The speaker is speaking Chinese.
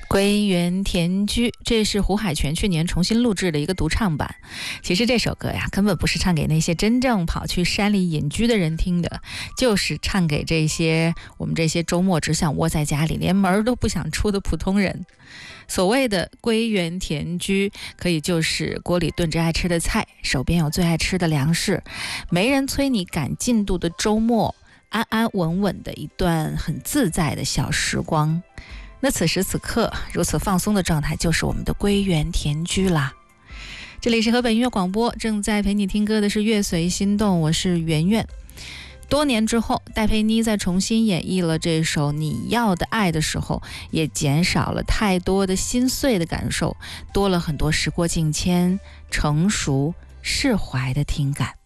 归园田居，这是胡海泉去年重新录制的一个独唱版。其实这首歌呀，根本不是唱给那些真正跑去山里隐居的人听的，就是唱给我们这些周末只想窝在家里，连门都不想出的普通人。所谓的归园田居，可以就是锅里炖着爱吃的菜，手边有最爱吃的粮食，没人催你赶进度的周末，安安稳稳的一段很自在的小时光。那此时此刻如此放松的状态，就是我们的归园田居啦。这里是河北音乐广播，正在陪你听歌的是乐随心动，我是圆圆。多年之后，戴佩妮在重新演绎了这首《你要的爱》的时候，也减少了太多的心碎的感受，多了很多时过境迁、成熟释怀的听感。